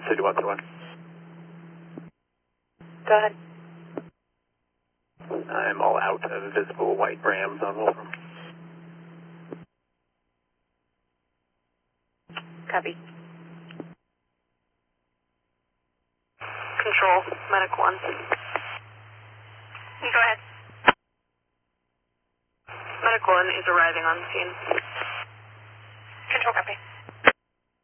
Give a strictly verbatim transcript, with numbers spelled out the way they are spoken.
City one two one. Go ahead. I'm all out of visible white Rams on Wolfram. Copy. Control, Medic one. Go ahead. Medic one is arriving on the scene. Control, copy.